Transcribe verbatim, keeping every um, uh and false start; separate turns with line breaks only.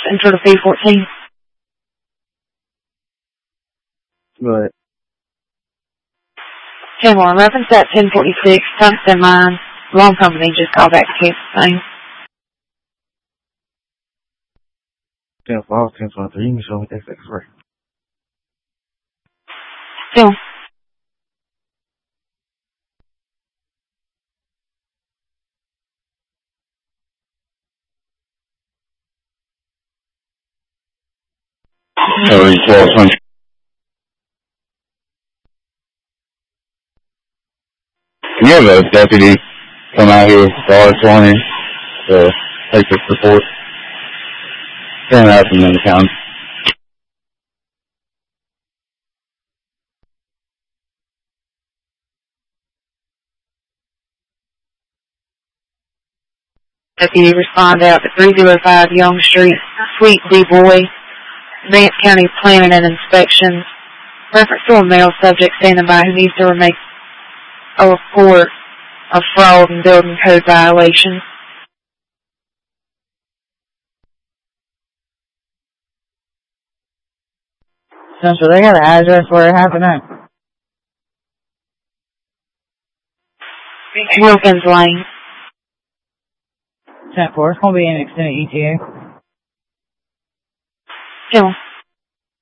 enter the P fourteen.
Go ahead.
ten one, reference at ten forty-six, Tungsten Mine. Loan company just called back to case the same.
ten five, ten twenty-three, you can show me that X-ray.
Still.
Oh, he's twelve twenty. Can you have a deputy come out here for R twenty to take this report? Send out from the county.
Deputy respond out to three oh five Young Street, Sweet D. Boy, Vance County Planning and Inspection. Reference to a male subject standing by who needs to make a report of fraud and building code violations.
So they got an address where it happened at?
Wilkins Lane.
ten four, it's going to be an extended E T A.
Still.